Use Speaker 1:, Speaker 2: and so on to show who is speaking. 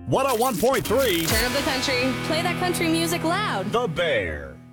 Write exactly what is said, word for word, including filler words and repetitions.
Speaker 1: one oh one point three
Speaker 2: Turn up the country. Play that country music loud.
Speaker 1: The Bear.